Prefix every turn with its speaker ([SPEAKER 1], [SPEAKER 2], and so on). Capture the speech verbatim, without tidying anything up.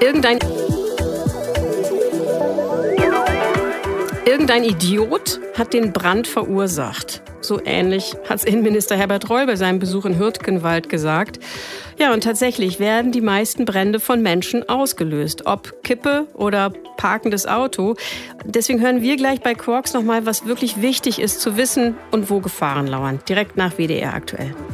[SPEAKER 1] Irgendein, irgendein Idiot hat den Brand verursacht. So ähnlich hat es Innenminister Herbert Reul bei seinem Besuch in Hürtgenwald gesagt. Ja, und tatsächlich werden die meisten Brände von Menschen ausgelöst. Ob Kippe oder parkendes Auto. Deswegen hören wir gleich bei Quarks nochmal, was wirklich wichtig ist zu wissen und wo Gefahren lauern. Direkt nach W D R aktuell.